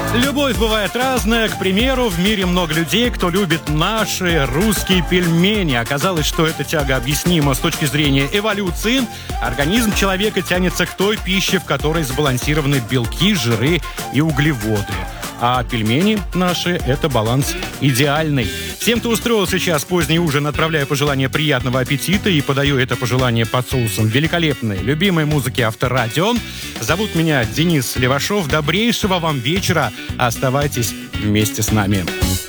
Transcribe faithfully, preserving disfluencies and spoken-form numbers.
Любовь бывает разная. К примеру, в мире много людей, кто любит наши русские пельмени. Оказалось, что эта тяга объяснима с точки зрения эволюции. Организм человека тянется к той пище, в которой сбалансированы белки, жиры и углеводы. А пельмени наши – это баланс идеальный. Всем, кто устроил сейчас поздний ужин, отправляю пожелание приятного аппетита и подаю это пожелание под соусом великолепной, любимой музыки Авторадио. Зовут меня Денис Левашов. Добрейшего вам вечера. Оставайтесь вместе с нами.